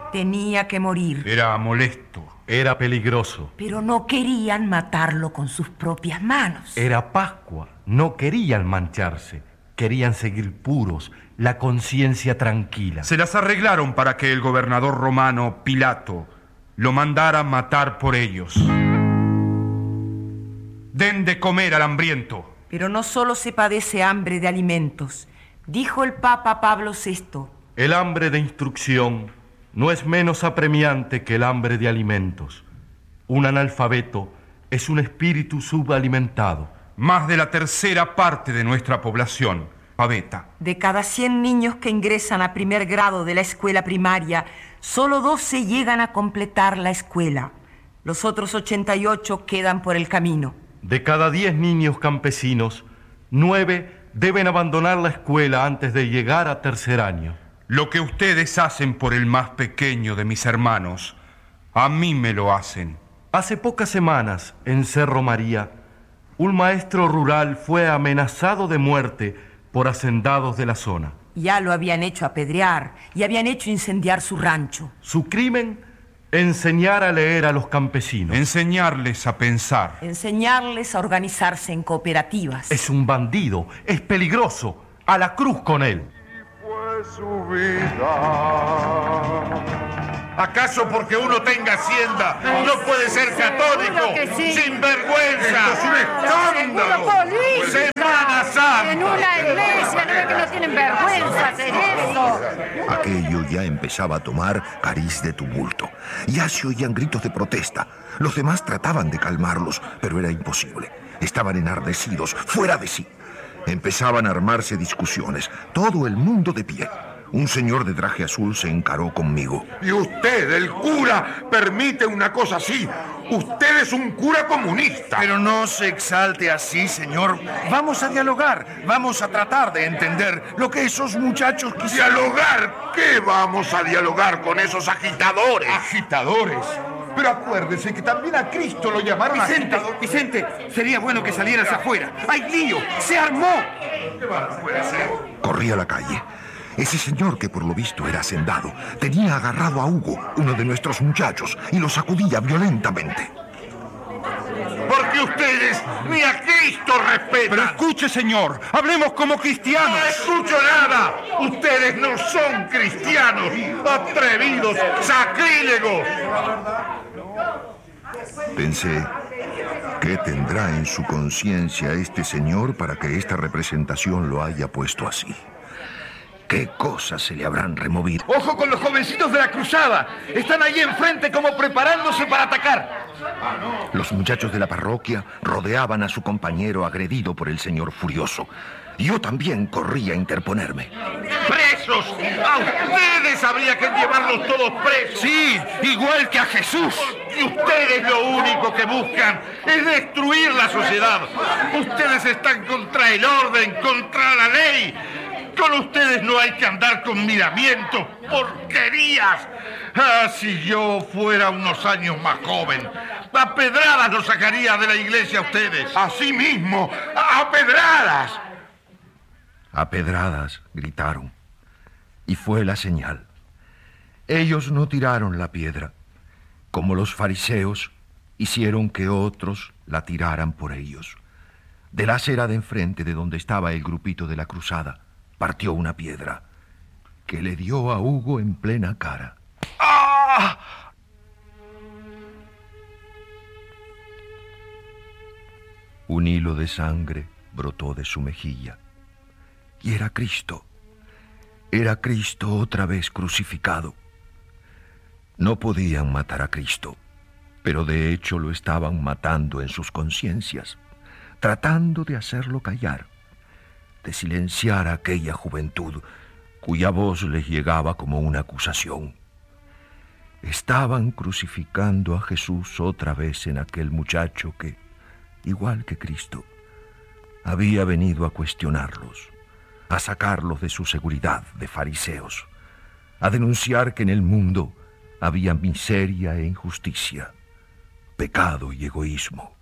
Tenía que morir. Era molesto. Era peligroso. Pero no querían matarlo con sus propias manos. Era Pascua. No querían mancharse. Querían seguir puros, la conciencia tranquila. Se las arreglaron para que el gobernador romano, Pilato, lo mandara matar por ellos. Den de comer al hambriento. Pero no solo se padece hambre de alimentos. Dijo el Papa Pablo VI. El hambre de instrucción no es menos apremiante que el hambre de alimentos. Un analfabeto es un espíritu subalimentado. Más de la tercera parte de nuestra población, paveta. De cada 100 niños que ingresan a primer grado de la escuela primaria, solo 12 llegan a completar la escuela. Los otros 88 quedan por el camino. De cada 10 niños campesinos, 9 deben abandonar la escuela antes de llegar a tercer año. Lo que ustedes hacen por el más pequeño de mis hermanos, a mí me lo hacen. Hace pocas semanas, en Cerro María, un maestro rural fue amenazado de muerte por hacendados de la zona. Ya lo habían hecho apedrear y habían hecho incendiar su rancho. Su crimen, enseñar a leer a los campesinos. Enseñarles a pensar. Enseñarles a organizarse en cooperativas. Es un bandido, es peligroso. A la cruz con él. Su vida. ¿Acaso porque uno tenga hacienda no puede ser católico? Que sí. ¡Sin vergüenza! ¡Es un escándalo! ¡Semana Santa! En una iglesia, ¿no ve que no tienen vergüenza hacer eso? Aquello ya empezaba a tomar cariz de tumulto. Ya se oían gritos de protesta. Los demás trataban de calmarlos, pero era imposible. Estaban enardecidos, fuera de sí. Empezaban a armarse discusiones. Todo el mundo de pie. Un señor de traje azul se encaró conmigo. Y usted, el cura, permite una cosa así. Usted es un cura comunista. Pero no se exalte así, señor. Vamos a dialogar. Vamos a tratar de entender lo que esos muchachos quisieron. ¿Dialogar? ¿Qué vamos a dialogar con esos agitadores? ¿Agitadores? Pero acuérdese que también a Cristo lo llamaron agitador. Vicente, sería bueno que salieras afuera. ¡Hay lío! ¡Se armó! No puede ser. Corrí a la calle. Ese señor, que por lo visto era hacendado, tenía agarrado a Hugo, uno de nuestros muchachos, y lo sacudía violentamente. Porque ustedes ni a Cristo respetan. Pero escuche, señor, hablemos como cristianos. No escucho nada. Ustedes no son cristianos. Atrevidos, sacrílegos. Pensé, ¿qué tendrá en su conciencia este señor para que esta representación lo haya puesto así? ¿Qué cosas se le habrán removido? ¡Ojo con los jovencitos de la cruzada! Están allí enfrente como preparándose para atacar. Los muchachos de la parroquia rodeaban a su compañero agredido por el señor furioso. Yo también corrí a interponerme. ¡Presos! ¡A ustedes habría que llevarlos todos presos! Sí, igual que a Jesús. Y ustedes lo único que buscan es destruir la sociedad. Ustedes están contra el orden, contra la ley. Con ustedes no hay que andar con miramientos, porquerías. Ah, si yo fuera unos años más joven, a pedradas los sacaría de la iglesia a ustedes. Así mismo, a pedradas. A pedradas, gritaron. Y fue la señal. Ellos no tiraron la piedra. Como los fariseos, hicieron que otros la tiraran por ellos. De la acera de enfrente de donde estaba el grupito de la cruzada, partió una piedra que le dio a Hugo en plena cara. ¡Ah! Un hilo de sangre brotó de su mejilla. Y era Cristo. Era Cristo otra vez crucificado. No podían matar a Cristo, pero de hecho lo estaban matando en sus conciencias, tratando de hacerlo callar, de silenciar a aquella juventud cuya voz les llegaba como una acusación. Estaban crucificando a Jesús otra vez en aquel muchacho que, igual que Cristo, había venido a cuestionarlos, a sacarlos de su seguridad de fariseos, a denunciar que en el mundo había miseria e injusticia, pecado y egoísmo.